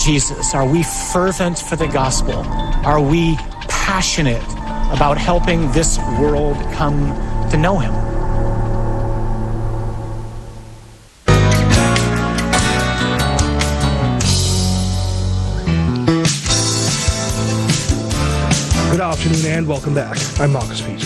Jesus? Are we fervent for the gospel? Are we passionate about helping this world come to know him? Good afternoon and welcome back. I'm Marcus Peter.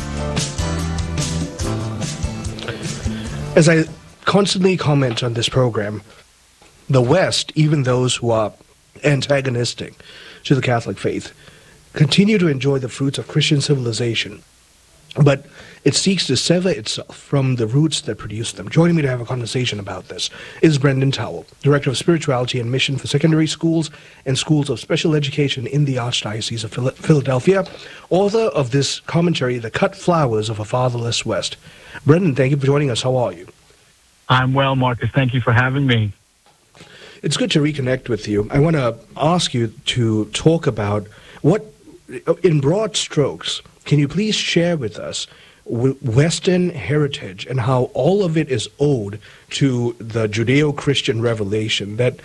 As I constantly comment on this program, the West, even those who are antagonistic to the Catholic faith, continue to enjoy the fruits of Christian civilization, but it seeks to sever itself from the roots that produce them. Joining me to have a conversation about this is Brendan Towell, Director of Spirituality and Mission for Secondary Schools and Schools of Special Education in the Archdiocese of Philadelphia, author of this commentary, The Cut Flowers of a Fatherless West. Brendan, thank you for joining us. How are you? I'm well, Marcus. Thank you for having me. It's good to reconnect with you. I want to ask you to talk about what, in broad strokes, can you please share with us Western heritage and how all of it is owed to the Judeo-Christian revelation that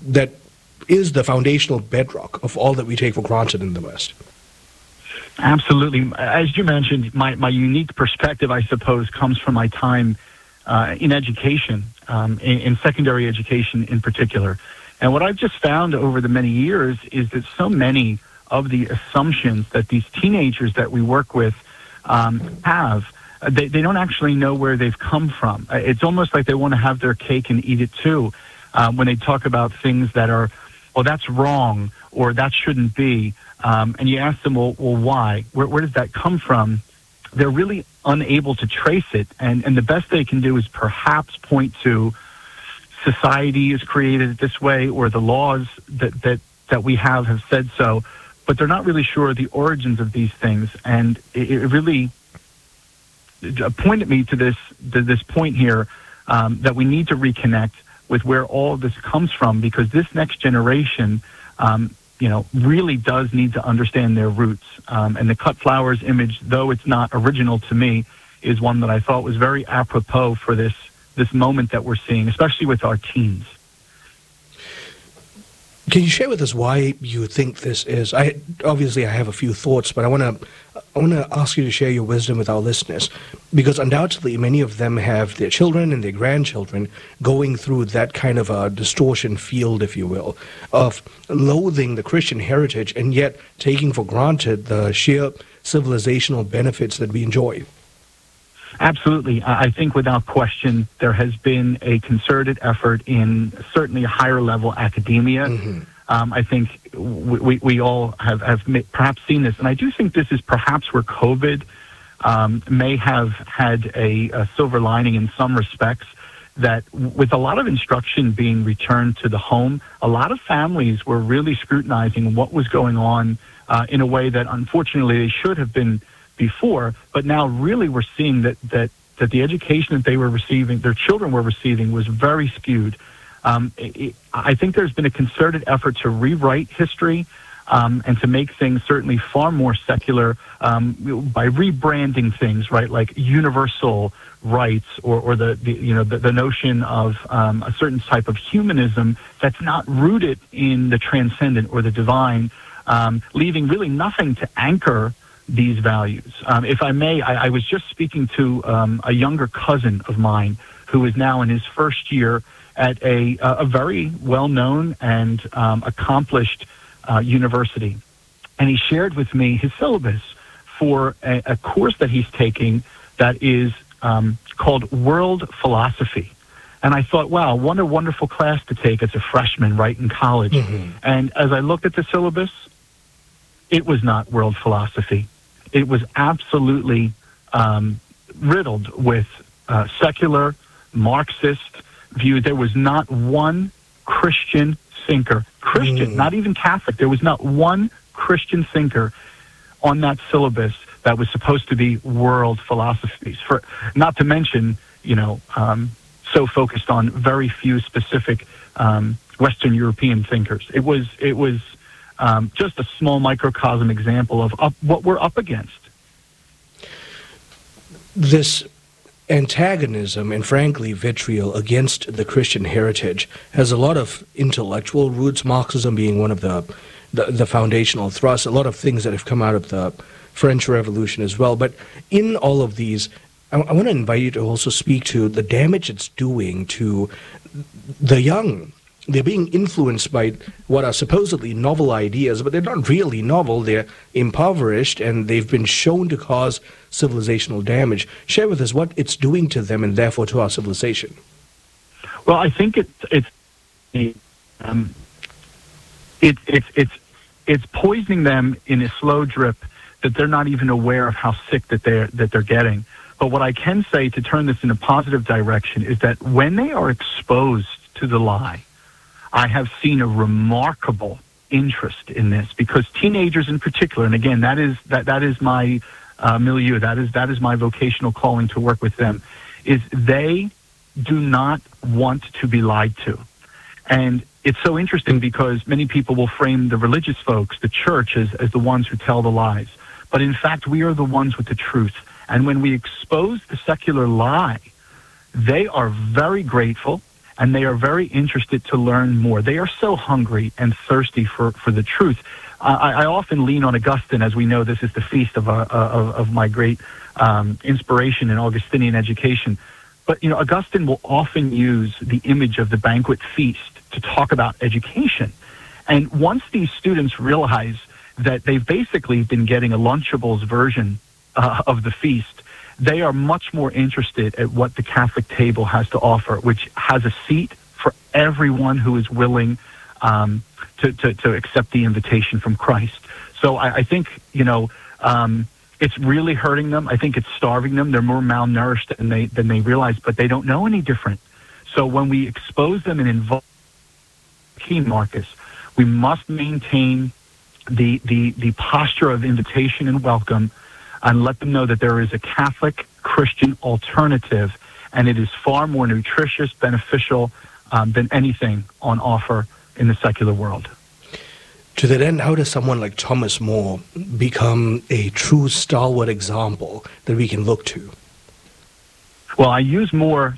is the foundational bedrock of all that we take for granted in the West? Absolutely. As you mentioned, my unique perspective, I suppose, comes from my time in education, in secondary education in particular. And what I've just found over the many years is that so many of the assumptions that these teenagers that we work with have, they don't actually know where they've come from. It's almost like they want to have their cake and eat it too when they talk about things that are, well, that's wrong or that shouldn't be. And you ask them, well why? Where does that come from? They're really unable to trace it. And the best they can do is perhaps point to society is created this way or the laws that we have said so. But they're not really sure of the origins of these things. And it really pointed me to this point here that we need to reconnect with where all of this comes from, because this next generation really does need to understand their roots. And the cut flowers image, though it's not original to me, is one that I thought was very apropos for this moment that we're seeing, especially with our teens. Can you share with us why you think this is? Obviously I have a few thoughts, but I want to ask you to share your wisdom with our listeners, because undoubtedly many of them have their children and their grandchildren going through that kind of a distortion field, if you will, of loathing the Christian heritage and yet taking for granted the sheer civilizational benefits that we enjoy. Absolutely. I think without question there has been a concerted effort in certainly a higher level academia. Mm-hmm. I think we all have perhaps seen this, and I do think this is perhaps where COVID may have had a silver lining in some respects, that with a lot of instruction being returned to the home, a lot of families were really scrutinizing what was going on in a way that unfortunately they should have been before, but now really we're seeing that the education that they were receiving, their children were receiving, was very skewed. I think there's been a concerted effort to rewrite history and to make things certainly far more secular by rebranding things, right, like universal rights or the notion of a certain type of humanism that's not rooted in the transcendent or the divine, leaving really nothing to anchor these values. If I may, I was just speaking to a younger cousin of mine who is now in his first year at a very well-known and accomplished university. And he shared with me his syllabus for a course that he's taking that is called World Philosophy. And I thought, wow, what a wonderful class to take as a freshman right in college. Mm-hmm. And as I looked at the syllabus, it was not world philosophy. It was absolutely riddled with secular, Marxist views. There was not one Christian thinker, not even Catholic. There was not one Christian thinker on that syllabus that was supposed to be world philosophies. For not to mention, so focused on very few specific Western European thinkers. It was just a small microcosm example of what we're up against. This antagonism and frankly vitriol against the Christian heritage has a lot of intellectual roots, Marxism being one of the foundational thrusts, a lot of things that have come out of the French Revolution as well. But in all of these, I want to invite you to also speak to the damage it's doing to the young. They're being influenced by what are supposedly novel ideas, but they're not really novel. They're impoverished, and they've been shown to cause civilizational damage. Share with us what it's doing to them and therefore to our civilization. Well, I think it's poisoning them in a slow drip that they're not even aware of how sick that they're getting. But what I can say to turn this in a positive direction is that when they are exposed to the lie, I have seen a remarkable interest in this, because teenagers in particular, and again, that is my milieu, that is my vocational calling to work with them, is they do not want to be lied to. And it's so interesting because many people will frame the religious folks, the church, as the ones who tell the lies. But in fact, we are the ones with the truth. And when we expose the secular lie, they are very grateful and they are very interested to learn more. They are so hungry and thirsty for the truth. I often lean on Augustine, as we know this is the feast of my great inspiration in Augustinian education. But, Augustine will often use the image of the banquet feast to talk about education. And once these students realize that they've basically been getting a Lunchables version of the feast, they are much more interested at what the Catholic table has to offer, which has a seat for everyone who is willing to accept the invitation from Christ. So I think, it's really hurting them. I think it's starving them. They're more malnourished than they realize, but they don't know any different. So when we expose them and involve key, Marcus, we must maintain the posture of invitation and welcome, and let them know that there is a Catholic Christian alternative, and it is far more nutritious, beneficial than anything on offer in the secular world. To that end, how does someone like Thomas More become a true stalwart example that we can look to? Well, I use More,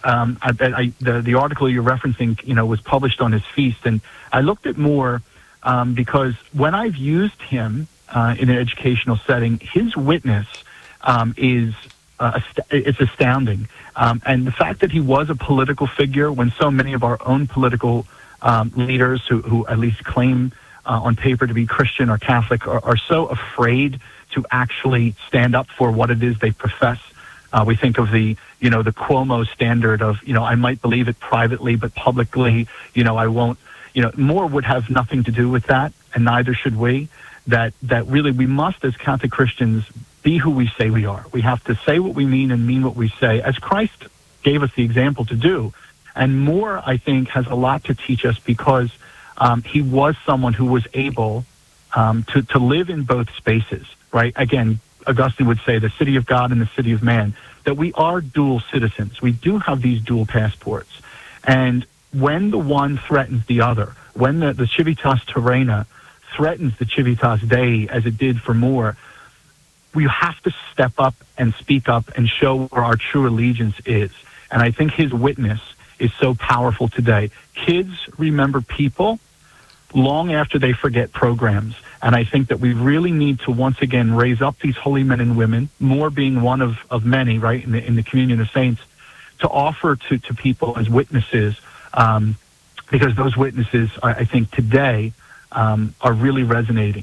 the article you're referencing, was published on his feast, and I looked at More because when I've used him in an educational setting, his witness is it's astounding. And the fact that he was a political figure when so many of our own political leaders who at least claim on paper to be Christian or Catholic are so afraid to actually stand up for what it is they profess. We think of the Cuomo standard of, I might believe it privately, but publicly, I won't. More would have nothing to do with that, and neither should we. That really we must, as Catholic Christians, be who we say we are. We have to say what we mean and mean what we say, as Christ gave us the example to do. And More, I think, has a lot to teach us because he was someone who was able to live in both spaces, right? Again, Augustine would say the city of God and the city of man, that we are dual citizens. We do have these dual passports. And when the one threatens the other, when the Civitas Terrena threatens the Civitas Dei, as it did for More, we have to step up and speak up and show where our true allegiance is. And I think his witness is so powerful today. Kids remember people long after they forget programs. And I think that we really need to once again raise up these holy men and women, More being one of many, right, in the communion of saints, to offer to people as witnesses, because those witnesses, I think, today are really resonating.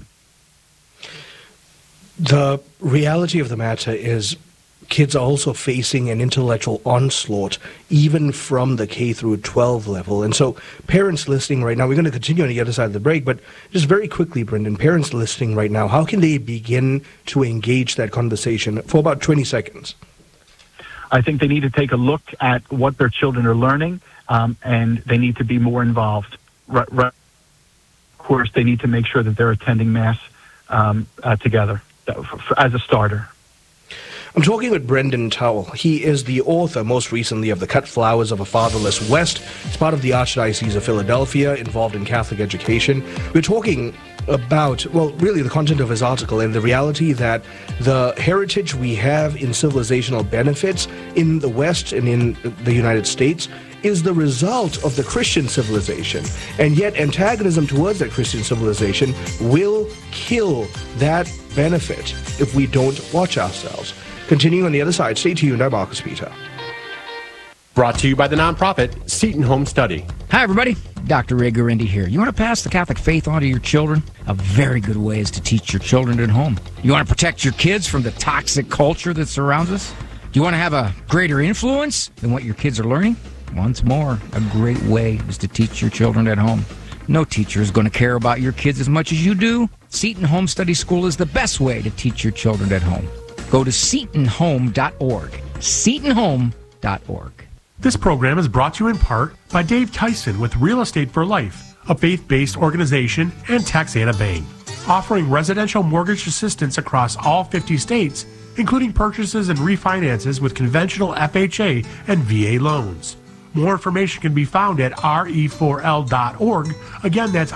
The reality of the matter is kids are also facing an intellectual onslaught, even from the K through 12 level. And so parents listening right now, we're going to continue on the other side of the break, but just very quickly, Brendan, parents listening right now, how can they begin to engage that conversation for about 20 seconds? I think they need to take a look at what their children are learning, and they need to be more involved. Of course, they need to make sure that they're attending Mass together as a starter. I'm talking with Brendan Towle. He is the author, most recently, of The Cut Flowers of a Fatherless West. He's part of the Archdiocese of Philadelphia, involved in Catholic education. We're talking about, well, really the content of his article and the reality that the heritage we have in civilizational benefits in the West and in the United States is the result of the Christian civilization. And yet antagonism towards that Christian civilization will kill that benefit if we don't watch ourselves. Continuing on the other side, stay tuned. I'm Marcus Peter. Brought to you by the nonprofit Seton Home Study. Hi, everybody. Dr. Ray Guarendi here. You want to pass the Catholic faith on to your children? A very good way is to teach your children at home. You want to protect your kids from the toxic culture that surrounds us? Do you want to have a greater influence than what your kids are learning? Once more, a great way is to teach your children at home. No teacher is going to care about your kids as much as you do. Seton Home Study School is the best way to teach your children at home. Go to setonhome.org. setonhome.org. This program is brought to you in part by Dave Tyson with Real Estate for Life, a faith-based organization, and Taxana Bank, offering residential mortgage assistance across all 50 states, including purchases and refinances with conventional FHA and VA loans. More information can be found at re4l.org. Again, that's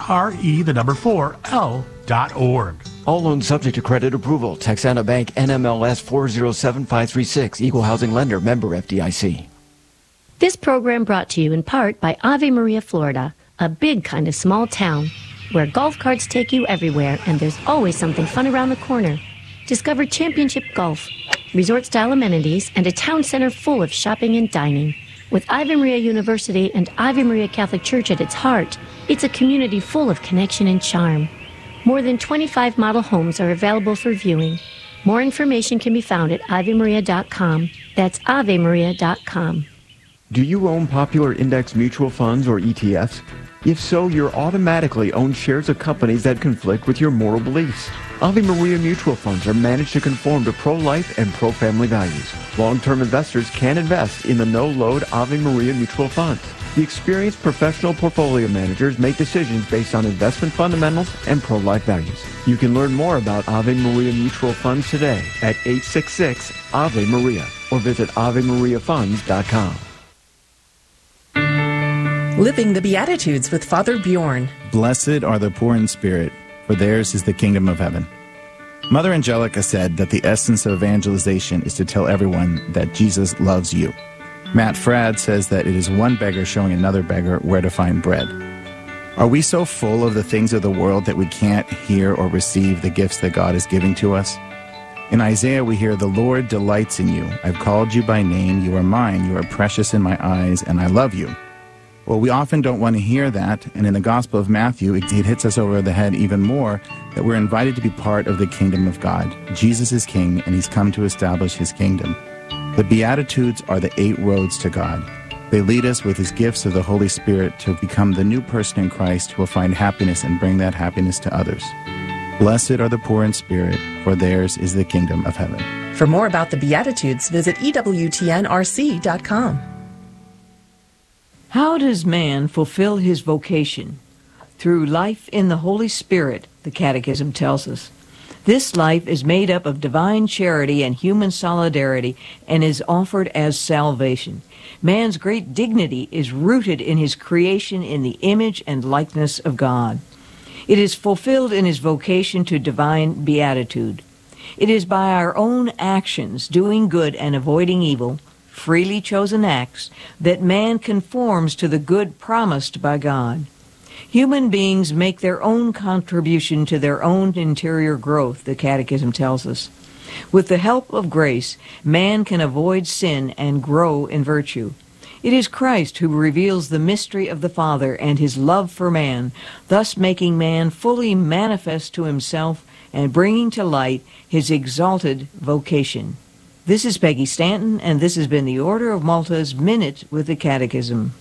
re4l.org. All loans subject to credit approval. Taxana Bank, NMLS 407536, Equal Housing Lender, member FDIC. This program brought to you in part by Ave Maria, Florida, a big kind of small town where golf carts take you everywhere and there's always something fun around the corner. Discover championship golf, resort-style amenities, and a town center full of shopping and dining. With Ave Maria University and Ave Maria Catholic Church at its heart, it's a community full of connection and charm. More than 25 model homes are available for viewing. More information can be found at avemaria.com. That's avemaria.com. Do you own popular index mutual funds or ETFs? If so, you're automatically own shares of companies that conflict with your moral beliefs. Ave Maria mutual funds are managed to conform to pro-life and pro-family values. Long-term investors can invest in the no-load Ave Maria mutual funds. The experienced professional portfolio managers make decisions based on investment fundamentals and pro-life values. You can learn more about Ave Maria mutual funds today at 866-AVE-MARIA or visit AveMariaFunds.com. Living the Beatitudes with Father Bjorn. Blessed are the poor in spirit, for theirs is the kingdom of heaven. Mother Angelica said that the essence of evangelization is to tell everyone that Jesus loves you. Matt Fradd says that it is one beggar showing another beggar where to find bread. Are we so full of the things of the world that we can't hear or receive the gifts that God is giving to us? In Isaiah we hear, "The Lord delights in you. I've called you by name. You are mine. You are precious in my eyes, and I love you." Well, we often don't want to hear that, and in the Gospel of Matthew, it hits us over the head even more that we're invited to be part of the kingdom of God. Jesus is king, and he's come to establish his kingdom. The Beatitudes are the 8 roads to God. They lead us with his gifts of the Holy Spirit to become the new person in Christ who will find happiness and bring that happiness to others. Blessed are the poor in spirit, for theirs is the kingdom of heaven. For more about the Beatitudes, visit EWTNRC.com. How does man fulfill his vocation? Through life in the Holy Spirit, the Catechism tells us. This life is made up of divine charity and human solidarity and is offered as salvation. Man's great dignity is rooted in his creation in the image and likeness of God. It is fulfilled in his vocation to divine beatitude. It is by our own actions, doing good and avoiding evil, freely chosen acts, that man conforms to the good promised by God. Human beings make their own contribution to their own interior growth, the Catechism tells us. With the help of grace, man can avoid sin and grow in virtue. It is Christ who reveals the mystery of the Father and his love for man, thus making man fully manifest to himself and bringing to light his exalted vocation. This is Peggy Stanton, and this has been the Order of Malta's Minute with the Catechism.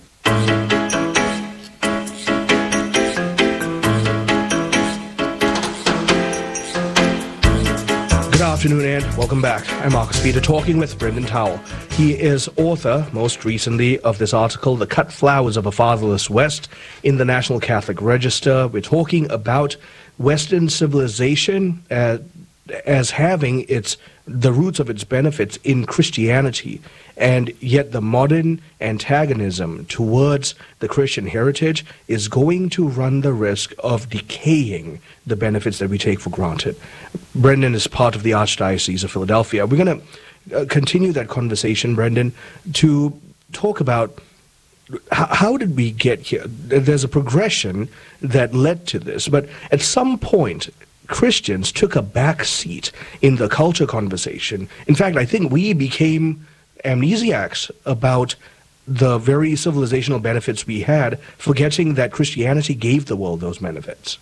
Good afternoon and welcome back. I'm Marcus Peter, talking with Brendan Towell. He is author, most recently, of this article, The Cut Flowers of a Fatherless West, in the National Catholic Register. We're talking about Western civilization, as having the roots of its benefits in Christianity, and yet the modern antagonism towards the Christian heritage is going to run the risk of decaying the benefits that we take for granted. Brendan is part of the Archdiocese of Philadelphia. We're going to continue that conversation, Brendan, to talk about how did we get here. There's a progression that led to this, but at some point, Christians took a back seat in the culture conversation. In fact, I think we became amnesiacs about the very civilizational benefits we had, forgetting that Christianity gave the world those benefits.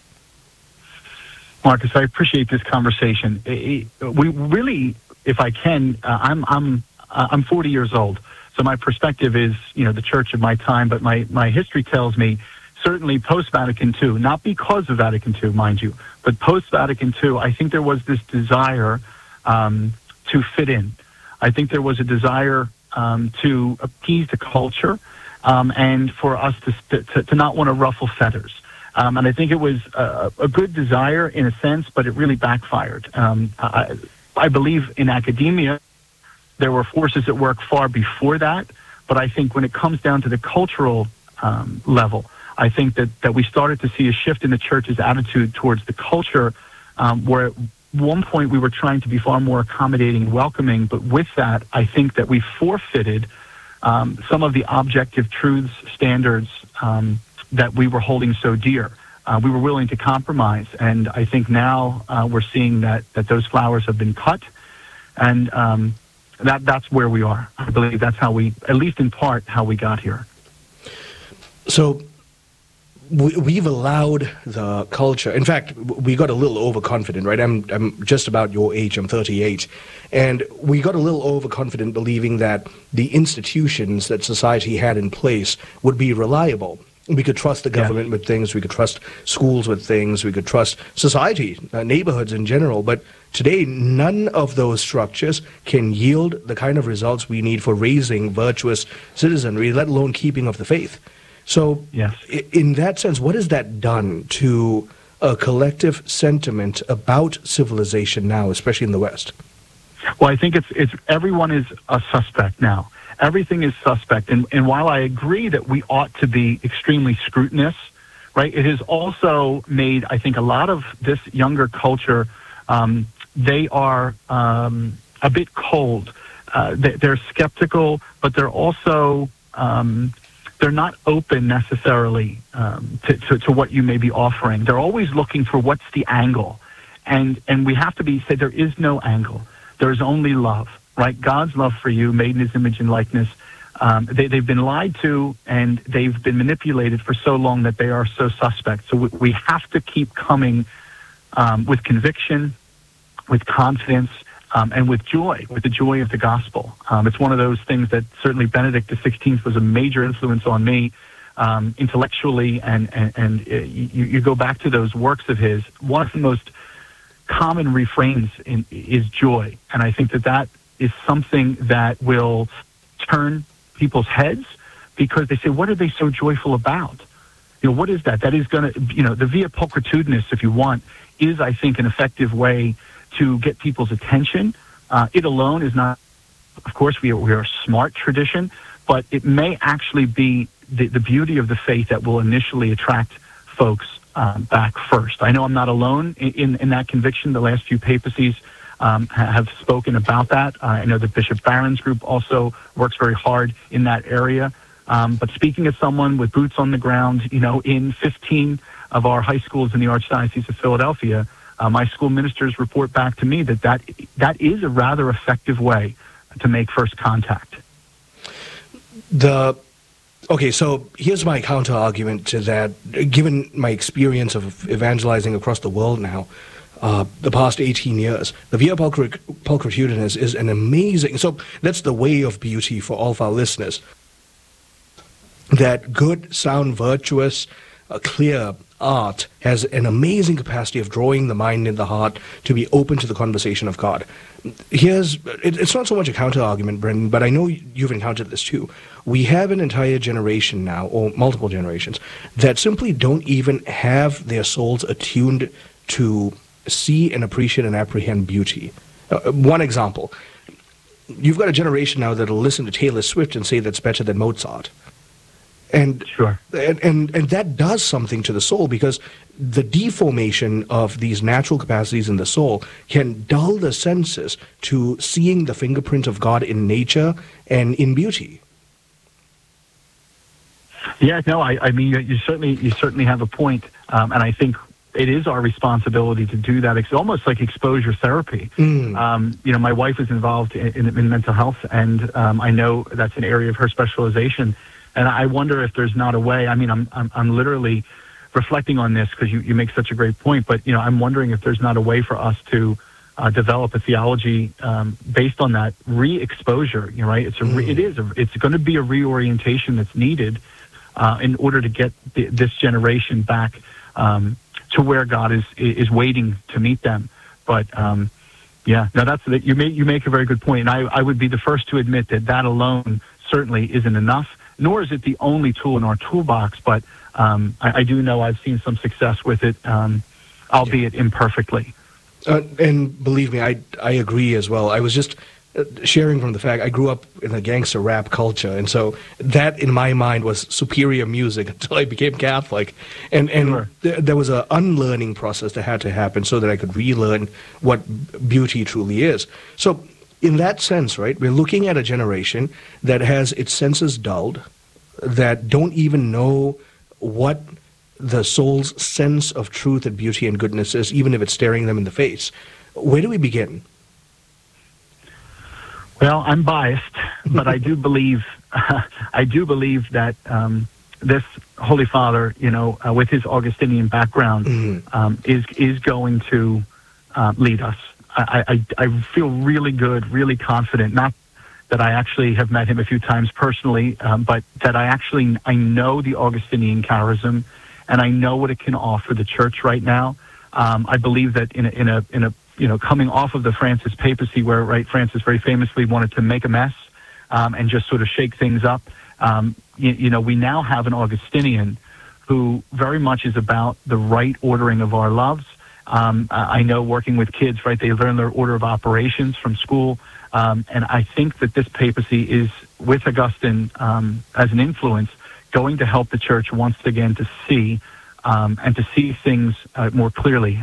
Marcus, I appreciate this conversation. We really, if I can, I'm 40 years old, so my perspective is, the church of my time, but my history tells me, certainly post-Vatican II, not because of Vatican II, mind you, but post-Vatican II, I think there was this desire to fit in. I think there was a desire to appease the culture and for us to not want to ruffle feathers. And I think it was a good desire in a sense, but it really backfired. I believe in academia, there were forces at work far before that, but I think when it comes down to the cultural level, I think that we started to see a shift in the church's attitude towards the culture, where at one point we were trying to be far more accommodating and welcoming, but with that, I think that we forfeited some of the objective truths, standards that we were holding so dear. We were willing to compromise, and I think now we're seeing that those flowers have been cut, and that's where we are. I believe that's how we, at least in part, how we got here. So we've allowed the culture. In fact, we got a little overconfident, right? I'm just about your age. I'm 38, and we got a little overconfident, believing that the institutions that society had in place would be reliable. We could trust the government with things. We could trust schools with things. We could trust society, neighborhoods in general. But today, none of those structures can yield the kind of results we need for raising virtuous citizenry, let alone keeping of the faith. So, in that sense, what has that done to a collective sentiment about civilization now, especially in the West? Well, I think it's everyone is a suspect now. Everything is suspect. And while I agree that we ought to be extremely scrutinous, right, it has also made, I think, a lot of this younger culture, they are a bit cold. They're skeptical, but they're also... they're not open necessarily to what you may be offering. They're always looking for what's the angle. And we have to say there is no angle. There's only love, right? God's love for you, made in his image and likeness. They've been lied to, and they've been manipulated for so long that they are so suspect. So we have to keep coming with conviction, with confidence, and with joy, with the joy of the gospel. It's one of those things that certainly Benedict XVI was a major influence on me intellectually, and you go back to those works of his. One of the most common refrains is joy, and I think that is something that will turn people's heads, because they say, what are they so joyful about? What is that? That is going to, the via pulchritudinus, if you want, is, I think, an effective way to get people's attention. It alone is not, of course, we are a smart tradition, but it may actually be the beauty of the faith that will initially attract folks back first. I know I'm not alone in that conviction. The last few papacies have spoken about that. I know that Bishop Barron's group also works very hard in that area. But speaking as someone with boots on the ground, in 15 of our high schools in the Archdiocese of Philadelphia, my school ministers report back to me that is a rather effective way to make first contact. Okay, so here's my counter-argument to that. Given my experience of evangelizing across the world now, the past 18 years, the Via Pulchritudinus is an amazing... So that's the way of beauty for all of our listeners. That good, sound, virtuous, clear art has an amazing capacity of drawing the mind and the heart to be open to the conversation of God. It's not so much a counter-argument, Brendan, but I know you've encountered this too. We have an entire generation now, or multiple generations, that simply don't even have their souls attuned to see and appreciate and apprehend beauty. One example, you've got a generation now that'll listen to Taylor Swift and say that's better than Mozart. And sure, and that does something to the soul, because the deformation of these natural capacities in the soul can dull the senses to seeing the fingerprint of God in nature and in beauty. Yeah, no, I mean, you certainly have a point, and I think it is our responsibility to do that. It's almost like exposure therapy. You know, my wife is involved in mental health, and I know that's an area of her specialization. And I wonder if there's not a way. I mean, I'm literally reflecting on this because you make such a great point. But you know, I'm wondering if there's not a way for us to develop a theology based on that re-exposure. You know, right? It's going to be a reorientation that's needed in order to get this generation back to where God is waiting to meet them. But yeah, no, you make a very good point, and I would be the first to admit that alone certainly isn't enough. Nor is it the only tool in our toolbox, but I do know I've seen some success with it, albeit imperfectly. And believe me, I agree as well. I was just sharing from the fact I grew up in a gangster rap culture, and so that in my mind was superior music until I became Catholic. And Sure. there was an unlearning process that had to happen so that I could relearn what beauty truly is. So in that sense, right, we're looking at a generation that has its senses dulled, that don't even know what the soul's sense of truth and beauty and goodness is, even if it's staring them in the face. Where do we begin? Well, I'm biased, but I do believe that this Holy Father, you know, with his Augustinian background, is going to lead us. I feel really good, really confident, not that I actually have met him a few times personally, but that I know the Augustinian charism, and I know what it can offer the church right now. I believe that in a you know, coming off of the Francis papacy, where Francis very famously wanted to make a mess and just sort of shake things up. You know, we now have an Augustinian who very much is about the right ordering of our loves. I know working with kids, right, they learn their order of operations from school. And I think that this papacy is, with Augustine as an influence, going to help the church once again to see and to see things more clearly.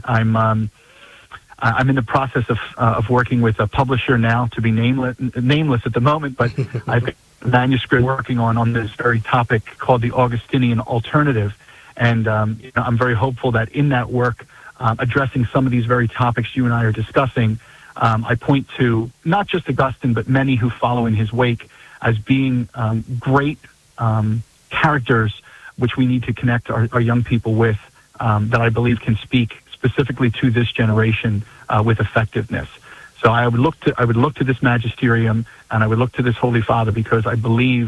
I'm in the process of working with a publisher now, to be nameless at the moment, but I've got a manuscript working on this very topic called the Augustinian Alternative. And you know, I'm very hopeful that in that work, addressing some of these very topics you and I are discussing, I point to not just Augustine, but many who follow in his wake as being great characters which we need to connect our young people with, that I believe can speak specifically to this generation with effectiveness. So I would look to this magisterium, and I would look to this Holy Father, because I believe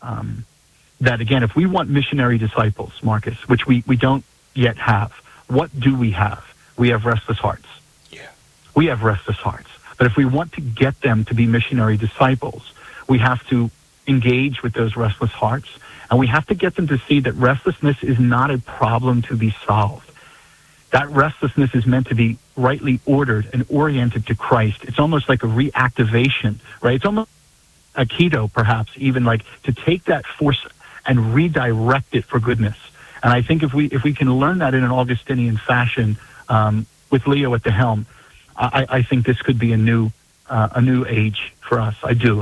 that, again, if we want missionary disciples, Marcus, which we don't yet have, what do we have? We have restless hearts. Yeah. We have restless hearts. But if we want to get them to be missionary disciples, we have to engage with those restless hearts, and we have to get them to see that restlessness is not a problem to be solved. That restlessness is meant to be rightly ordered and oriented to Christ. It's almost like a reactivation, right? It's almost a keto, perhaps, even, like to take that force and redirect it for goodness. And I think if we can learn that in an Augustinian fashion, with Leo at the helm, I think this could be a new age for us. I do.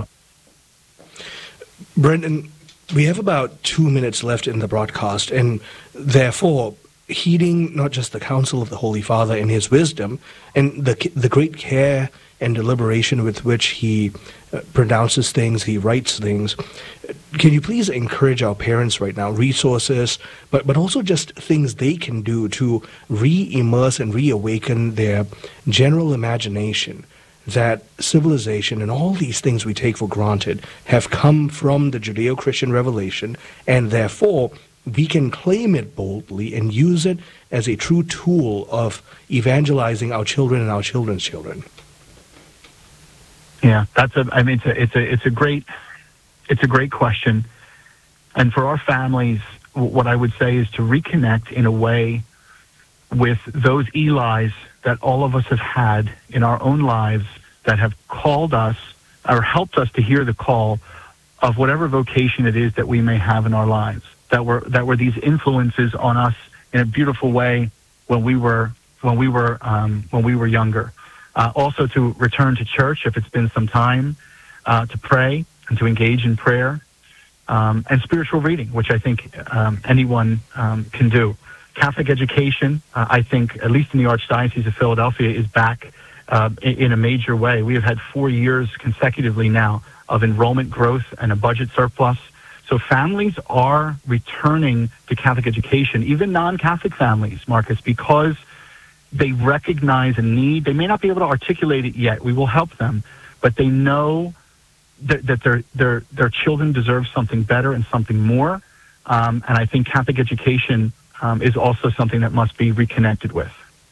Brendan, we have about 2 minutes left in the broadcast, and therefore, heeding not just the counsel of the Holy Father and his wisdom, and the great care and deliberation with which he pronounces things, he writes things, can you please encourage our parents right now, resources, but also just things they can do to re-immerse and reawaken their general imagination that civilization and all these things we take for granted have come from the Judeo-Christian revelation, and therefore we can claim it boldly and use it as a true tool of evangelizing our children and our children's children? Yeah, it's a great question. And for our families, what I would say is to reconnect in a way with those Elis that all of us have had in our own lives that have called us or helped us to hear the call of whatever vocation it is that we may have in our lives, that were these influences on us in a beautiful way when we were younger. Also to return to church if it's been some time, to pray and to engage in prayer, and spiritual reading, which I think anyone can do. Catholic education, I think, at least in the Archdiocese of Philadelphia, is back in a major way. We have had 4 years consecutively now of enrollment growth and a budget surplus. So families are returning to Catholic education, even non-Catholic families, Marcus, because they recognize a need. They may not be able to articulate it yet. We will help them, but they know that their children deserve something better and something more. And I think Catholic education is also something that must be reconnected with.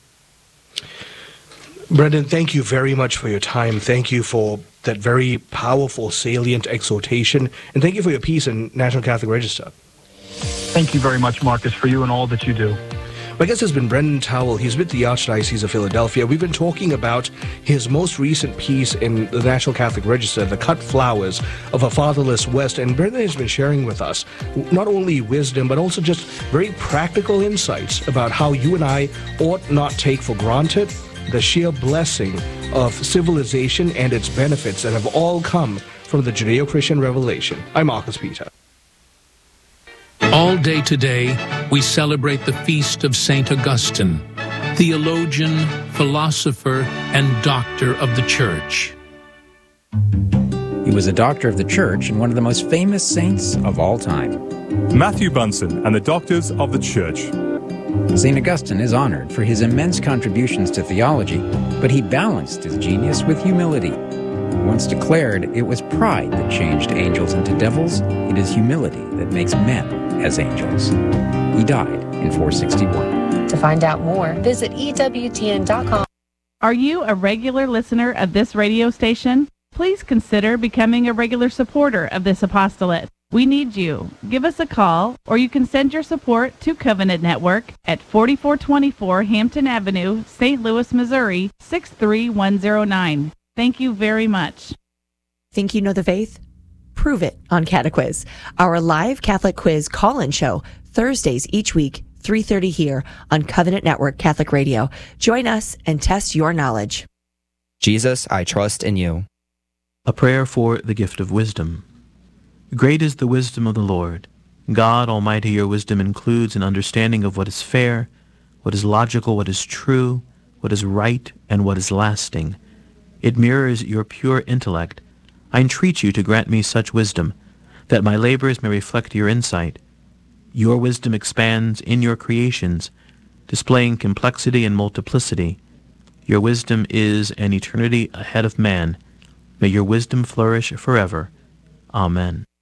Brendan, thank you very much for your time. Thank you for that very powerful, salient exhortation. And thank you for your piece in National Catholic Register. Thank you very much, Marcus, for you and all that you do. My guest has been Brendan Towell. He's with the Archdiocese of Philadelphia. We've been talking about his most recent piece in the National Catholic Register, The Cut Flowers of a Fatherless West. And Brendan has been sharing with us not only wisdom, but also just very practical insights about how you and I ought not take for granted the sheer blessing of civilization and its benefits that have all come from the Judeo-Christian revelation. I'm Marcus Peter. All day today, we celebrate the feast of St. Augustine, theologian, philosopher, and doctor of the Church. He was a doctor of the Church and one of the most famous saints of all time. Matthew Bunson and the Doctors of the Church. St. Augustine is honored for his immense contributions to theology, but he balanced his genius with humility. Once declared, it was pride that changed angels into devils. It is humility that makes men as angels. He died in 461. To find out more, visit EWTN.com. Are you a regular listener of this radio station? Please consider becoming a regular supporter of this apostolate. We need you. Give us a call, or you can send your support to Covenant Network at 4424 Hampton Avenue, St. Louis, Missouri, 63109. Thank you very much. Think you know the faith? Prove it on CateQuiz, our live Catholic quiz call-in show, Thursdays each week, 3:30 here on Covenant Network Catholic Radio. Join us and test your knowledge. Jesus, I trust in you. A prayer for the gift of wisdom. Great is the wisdom of the Lord. God Almighty, your wisdom includes an understanding of what is fair, what is logical, what is true, what is right, and what is lasting. It mirrors your pure intellect. I entreat you to grant me such wisdom, that my labors may reflect your insight. Your wisdom expands in your creations, displaying complexity and multiplicity. Your wisdom is an eternity ahead of man. May your wisdom flourish forever. Amen.